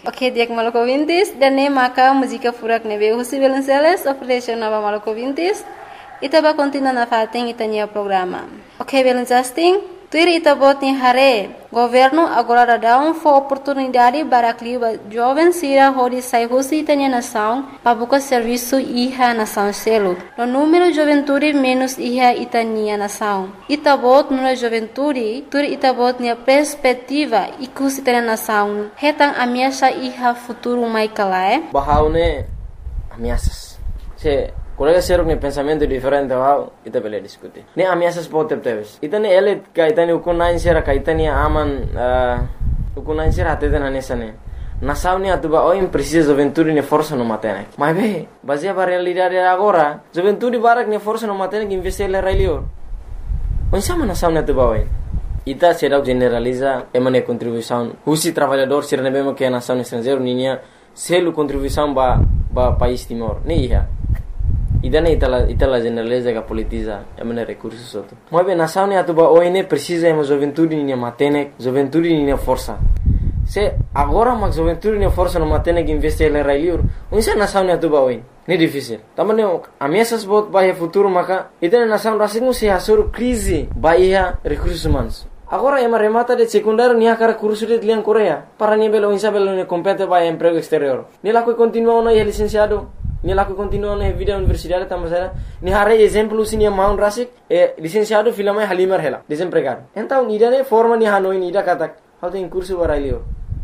Ok, diak Maluku Vintis dan ne maka música furak nebe husi Velenceles operation nova Maluku Vintis. Ita ba continua na fating itanya programa. Ok, Velencasting, tuir ita bot ni hare. Governo agora dá for oportunidade para clima jovem sira hodi sai husi itanya nação para buscar serviço iha nação selo. No número juventude menos iha itania nação. Ita bot no juventude, tuir ita bot ni perspectiva ikusi itanya nação. Hetang ameaça iha futuro mai kalae. Bahaune ameaças. Se colega ser um pensamento diferente ao ita bele discutir. Ne ameaças pode ter. Ita ne ele kaitani ukunain sera kaitani aman ukunain sera até na nessa ne. Nação ne atuba oi precisa juventude ne força no matene. Mas be, baseia para realidade agora, juventude barak ne força no matene que investir le railio. Onde sama nação ne atuba oi. Ita será generaliza emane contribuição. Husi trabalhador ser ne bema que a nação estrangeiro ninha selo contribuição ba país Timor. Ne iha. Idane itala generaliza que politiza emane recursos outro. Mas bem nação ne atuba oi ne precisa ema juventude ninha matene, juventude ninha força. Se agora mas juventude ninha força no matene que investir le railio. Onde nação ne atuba oi. Ne difícil. Também ameaças bot bahia futuro maka itane nação rasingu se hasur crise bahia recursos humanos. Agora ema remata de secundário nia cara curso de liang Coreia. Para nia belo insa belo ne compete bahia emprego exterior. Ni laku continua no licenciado. Ni laku continua no vida universidade tamasera. Ni hare exemplo sini Mount Rasik licenciado filama Halimar hela desempregado. Então nida ne forma ni hanoi nida katak. How tem curso barailio.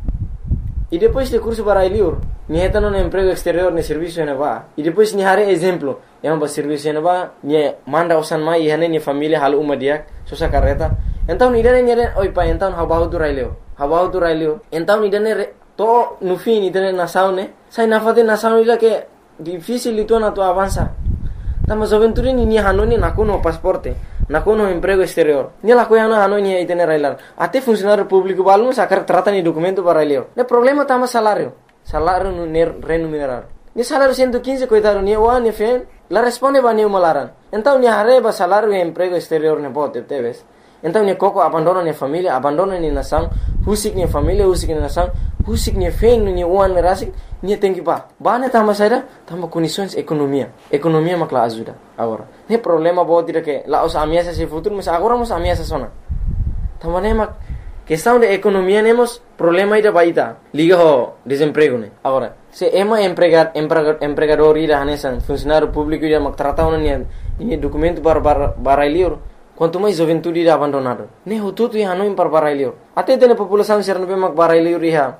E depois de curso barailio, ni heta no emprego exterior ne serviço ne va. E depois ni hare exemplo, ema ba serviço ne va, ni manda usan mai hane ni família hal uma dia, sosa carreta. Então ni dane oi pa então habahu tu railio. Então ni dane to no fim ni dane nação ne, sai na fate nação ila que difícil itu na tu avança. Tama juventude ni hanoni nakuno pasporte. Nakuno emprego exterior. Ni la coiana hanoni itene railar. Até funcionário público balum sacar trata ni documento para railio. Ne problema tama salário. Salário no remunerar. Ni salário 115 coitado ni o ni fen. La responde ba ni malaran. Então ni hareba salário e emprego exterior ne bote teves. Então ni coco abandona ni família, abandona ni nação, husik ni família, husik ni nação, husik ni fen ni uan rasik, ni tem que ba. Ba ne tama saída, tama condições economia. Economia makla ajuda agora. Ne problema bote dire que la os ameaças se futuro, mas agora mos ameaças sona. Tama ne mak questão de economia nemos problema ida baita. Liga ho desemprego ne. Agora, se ema empregador ida hanesan, funcionário público ida mak trata ni documento para liur. Quanto mais juventude ida abandonado. Ne hututu ya hanoi para barailio. Até tem população ser no mak barailio riha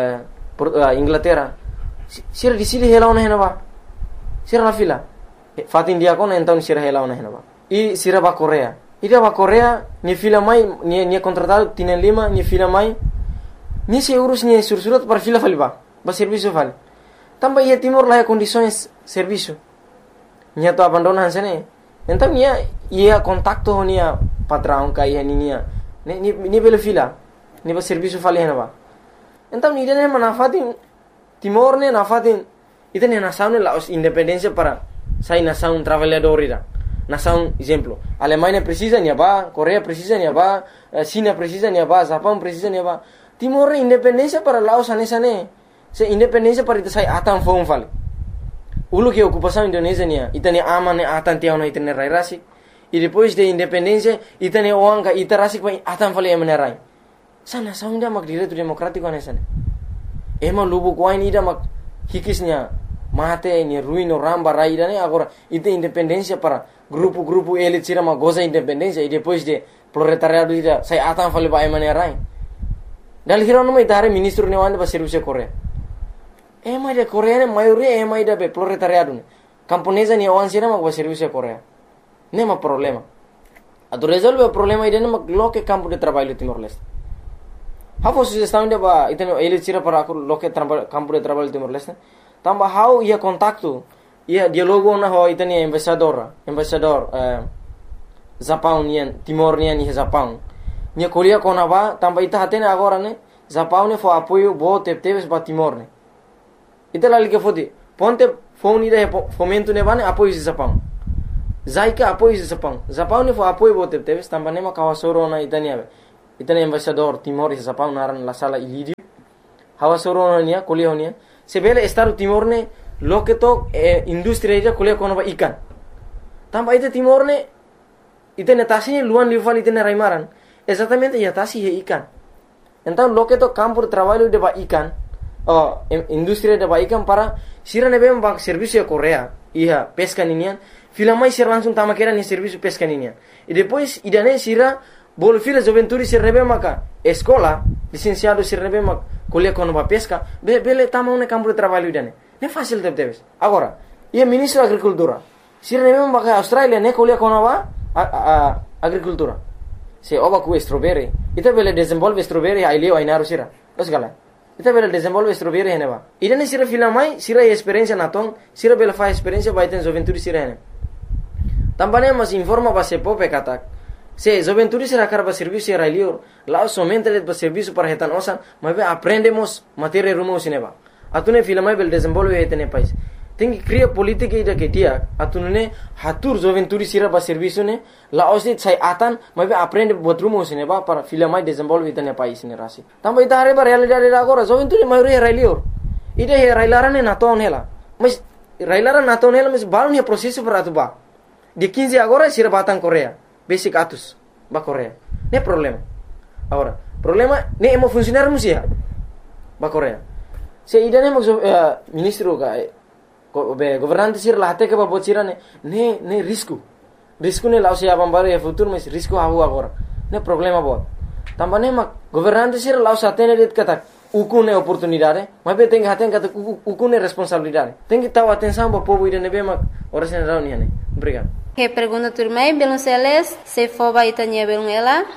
Inglaterra. Sira di sili hela ona henaba. Sira la fila. Fatin dia kona então sira hela ona henaba. E sira ba Coreia. Ida ba Coreia ni fila mai ni contratado tienen lima ni fila mai. Ni se urus ni sursurat para fila faliba. Ba serviço vale. Também ia Timor lá condições serviço. Ni to abandonan sene. Então ia contacto nia patrão kai nia. Ni bela fila. Ni ba serviço fali henaba. Então ni dene manafatin Timor ne nafatin itene nação ne la independência para sai nação trabalhador ira. Nação exemplo, Alemanha precisa ni ba, Coreia precisa ni ba, China precisa ni ba, Japão precisa ni ba. Timor independência para Laos anesane. Se independência para itu sai atan fong fali. Ulu que ocupação Indonésia nia, itane aman ne atan tiao na itane rai rasik. E depois de independência, itane oanga itarasik pa atan fali emenerai. Sa nação inda mak direito democrático anesane. Ema lubu kuain ida mak hikisnya mate ni ruino ramba raida ne agora ite independência para grupo elite sira ma goza independência e depois de proletariado ida sai atan fali ba emenerai. Dal hirono mai tare ministro ne wanda ba serviço Coreia. Ema de Coreia ne maioria ema ida be proletariado ne. Camponesa ni wan sira ma ba serviço Coreia. Nema problema. Ado resolve o problema ida ne mak loke campo de trabalho Timor-Leste. How sugestão de ba iteno ele tira para loke campo de trabalho Timor-Leste. Tamba how ia contacto, ia dialogo na ho iteni embaixador Japão nian Timor nian ni Japão. Nia Coreia kona ba tamba ita hatene agora ne Japão ne fo apoio bo teves ba Timor ne. Ita lali que fodi ponte phone ida fomento ne ba ne apoio de Japão. Zaika apoio de Japão. Japão ne fo apoio bo teves tamba ne ma kawasoro na itani embaixador Timor e Japão naran la sala ilídio. hawa soronia kuliah sebele Estado Timor ne loke to industri ida kuliah kono ba ikan tamba ite Timor ne ite netasi luan liufal ite raimaran exatamente ya tasi he ikan então loke to campo de trabalho de ba ikan industri de ba ikan para sira nebe ba serviço de Coreia ia pesca ninian filamai sira langsung tama kera ni serviço pesca ninian e depois idane sira bolo fila juventude sira nebe maka escola licenciado sira nebe maka kuliah kono ba pesca bele tama un campo de trabalho idane ne fácil debes agora ia ministro da agricultura sira nebe maka Australia ne kuliah kono ba agricultura se oba ku strawberry ita bele desenvolve strawberry ai leo ai naru sira dos gala ita bele desenvolve strawberry hene ba idane sira filamai sira experiência naton sira bele fa experiência ba iten juventude sira hene tambane mas informa ba se pope katak se juventude sira karba serviço sira leo lá somente le ba serviço para retan osan mas aprendemos matéria rumo sineba atune filamai bele desenvolve etene país tem que criar política ida que dia atunune hatur juventude sira ba serviço ne la osit sai atan mas aprende botrumo sine ba para filamai desenvolve itane país ne rasi tamba ita are ba realidade agora juventude maioria railior ida he railarane naton hela mas railara naton hela mas balon he processo para atuba de 15 agora sira batang Coreia basic atus ba Coreia ne problema agora problema ne emo funcionar musia ba Coreia se ida ne ministro ga governante sir lahate ke babot sira ne risco ne lau se abam baru ya futuro mas risco hahu agora ne problema bot tambane mak governante sir lau satene det kata ukune oportunidade mas be tenga haten kata ukune responsabilidade tenga tahu atenção ba povo ida nebe mak ora sen rauni ne obrigado. Que pergunta turmai belum seles se foba itanya belum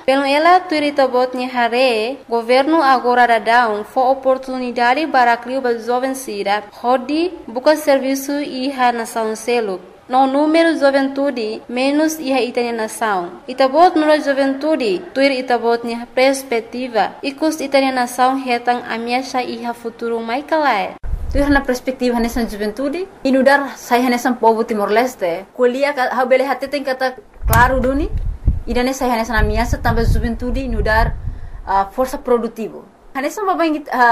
ela turita botnya hare governo agora da down for oportunidade para criar ba jovem sira hodi buka serviço iha nação selo no número juventude menos iha itanya nação itabot no juventude tuir itabotnya perspectiva ikus itanya nação hetang amiasha iha futuro mai kalai tu na perspektiva nessa juventude inudar saya nessa povo Timor Leste kuliah ha bele hate tem kata claro duni idane saya nessa na minha também juventude inudar força produtivo nessa babang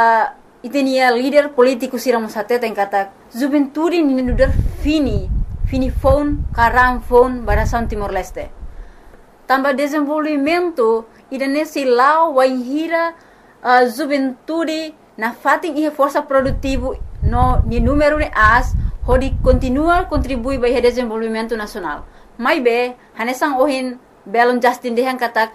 itenia líder político siramos hate tem kata juventude inudar fini phone karam phone barasan Timor Leste também desenvolvimento idane silau waihira juventude na fating ihe força produtivo no ni número de as hodi continua contribui para o desenvolvimento nacional mai be hanesang ohin belon Justin dehan katak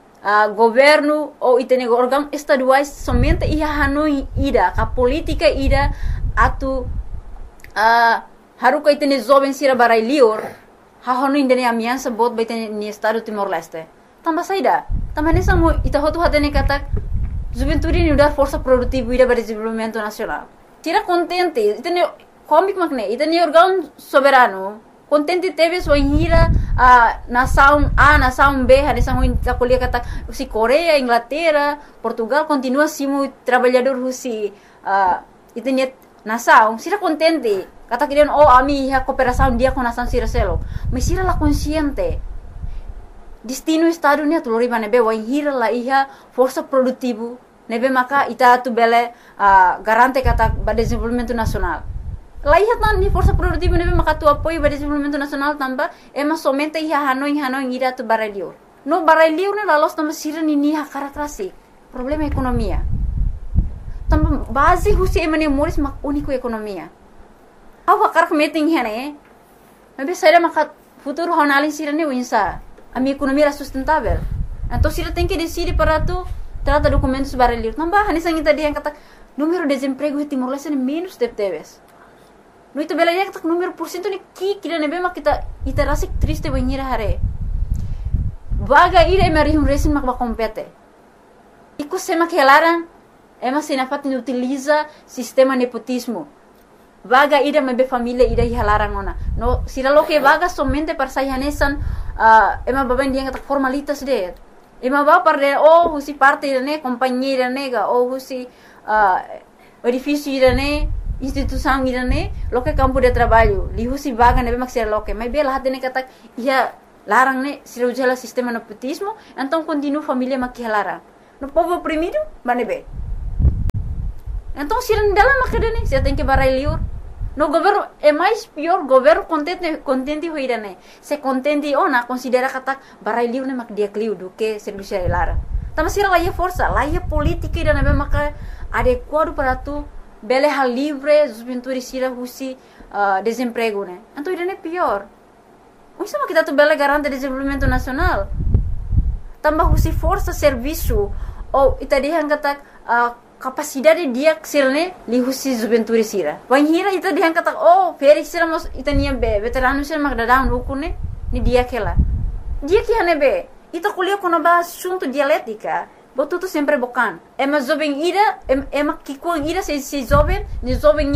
governo ou itene órgão estaduais somente ia hanoi ida ka política ida atu haruka itene jovem sira barai lior ha hanoi indene amiança bot baitene ni estado Timor Leste tamba saida tamba hanesang mo ita hotu hatene katak juventude ni udar força produtiva ida para desenvolvimento nacional tira contente itene comic makne itene órgão soberano contente teve sua hira nação A nação B hadisang ta kuliah kata si Coreia Inglaterra Portugal continua simo trabalhador husi itene nação sira contente kata kirian ami ha cooperação dia com nação sira selo mas sira la consciente destino estado ni atulori nebe wa hira la iha força produtivo nebe maka ita tu bele garante kata ba desenvolvimento nacional la iha tan ni força produtivo nebe maka tu apoio ba desenvolvimento nacional tamba ema somente iha hanoi ira tu barelior no barelior ne la los tamba sira ni ha karakterasi problema ekonomia tamba base husi emane moris mak único ekonomia awa karak meeting hene nebe saira maka futuro honalin sira ne winsa a minha economia era sustentável. Então, se ela tem que decidir para tu trata documentos barulhos, não vai, nessa gente dia kata número de desemprego em Timor Leste é menos de teves. No itu bela dia kata número por cento ni kira nebe mak kita rasa triste banhira hare. Vaga ira emerihum resin mak compete. Iku sema que elaran ema sinafat ni utiliza sistema nepotismo. Vaga ida mebe família ida hilarang ona. No sira lo que vaga somente para sayanesan ema baben dia kata formalitas de. Ema ba para husi parte ne companhia nega ou husi edifício ne instituição ne lo que campo de trabalho. Li husi vaga nebe maksir lo que. Mas bela hatene kata ia larang ne sira ujala sistema nepotismo, então continua família mak hilarang. No povo oprimido, manebe. Então, se não dela macadane, você tem que barai liur. No governo é mais pior, governo contente hoira né. Se contente ona considera kata barai liur né mak dia kliu do que serviço lara. Tama sira lá é força, lá é política e dana maka adequado para tu bele hal livre, juventude sira husi desemprego né. Então isso é pior. Isso é kita tu bele garante desenvolvimento nacional. Tambah husi força serviço ou itadihan kata capacidade dia sirne li husi juventude sira. Wan hira ita dihan kata feri sira mos ita niam be veterano sira mak dadam rukune ni dia kela. Dia que hane be ita kuliah kono ba assunto dialética. Botuto sempre bocan. Ema jovem ira ema kikuang ira se jovem, ni jovem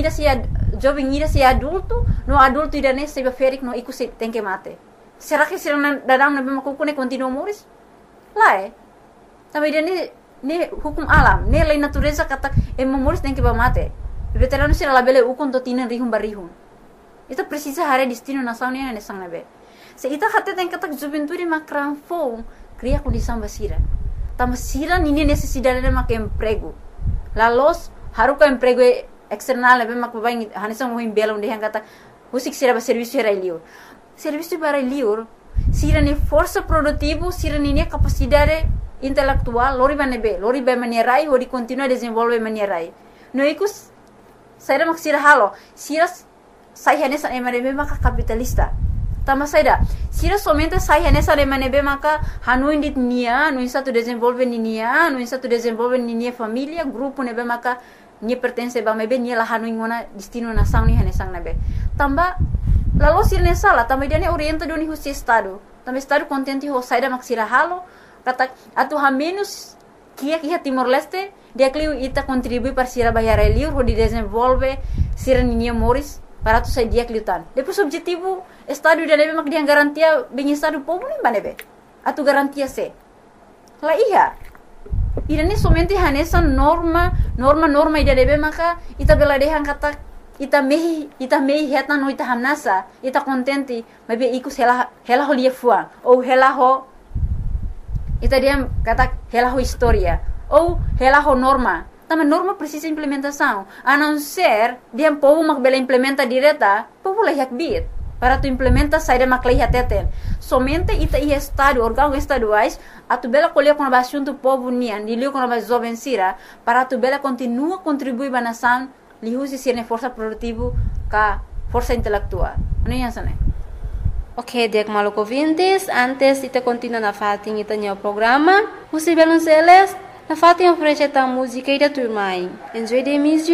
ira se adulto, no adulto ira ne se ferik no iku se tem que mate. Será que sira dadam na be makukune continua moris? Lá Também dia ne hukum alam, ne lei natureza kata moris tem que mate. Veterano sira labele ukon to tinan rihum barihum. Ita precisa hare destino nação ne sang nabe. Se ita kata tem kata juventude makran fo, cria condição basira. Tama sira nini necessidade de mak emprego. Lalos haruka emprego external nabe mak babai hanisang mohim belong de kata husik sira ba serviço era liur. Serviço para liur sira ne força produtivo, sira ne capacidade intelectual, lori ba manierai, hori continua desenvolve manierai. No ikus, saya mak sira halo, sira saya nessa emanebe maka capitalista. Tama saya sira somente saya nessa emanebe maka hanuin dit nia, no satu desenvolve nia, no satu desenvolve nia família, grupo nebe maka nia pertence ba mebe nia la hanuin ngona destino nação ni hanesang nebe. Tamba lalu sira nessa la, tamba dia ne orienta doni husi estado. Tamba estado contente ho saya mak sira halo. Kata atu menos kia Timor Leste dia kliu ita contribui para sira bayar liur ho di desenvolve sira ninia moris para tu sai dia kliutan. Depois objetivo estado da nebe mak dia garantia bem estado povo nem banebe. Atu garantia se. La iya. Irane somente hanesa norma ida nebe maka ita bela dehan kata ita mehi heta no ita hamnasa ita contente mabe ikus hela ho lia fuang ou hela ho ita dia kata hela ho história ou hela ho norma. Também norma precisa implementação. A não ser dia povo mak bela implementa direta, povo lah yak bit. Para tu implementa saída mak lah teten. Somente ita ia estado órgãos estaduais a tu bela colher com a assunto povo nian, dilio com a jovem sira, para tu bela continua contribuir ba nação, li usi sirne força produtivo ka força intelectual. Não é assim? Ok, Diak Maluco Vintes, antes ita continua na fating ita nyo programa. Musi Belonceles, na fating oferece ta música ida turmai. Enjoy the music.